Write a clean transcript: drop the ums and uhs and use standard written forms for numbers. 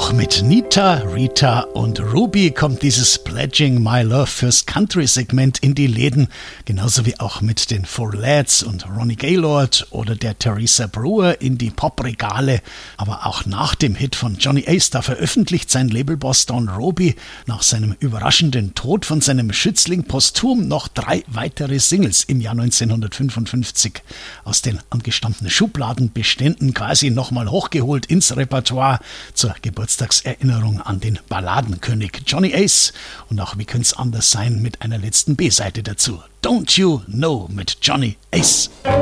Auch mit Nita, Rita und Ruby kommt dieses Pledging My Love fürs Country-Segment in die Läden, genauso wie auch mit den Four Lads und Ronnie Gaylord oder der Teresa Brewer in die Popregale. Aber auch nach dem Hit von Johnny Ace, da veröffentlicht sein Labelboss Don Robey nach seinem überraschenden Tod von seinem Schützling posthum noch 3 weitere Singles im Jahr 1955 aus den angestammten Schubladenbeständen quasi nochmal hochgeholt ins Repertoire zur Geburtstagserinnerung an den Balladenkönig Johnny Ace. Und auch wie könnte es anders sein mit einer letzten B-Seite dazu. Don't You Know mit Johnny Ace.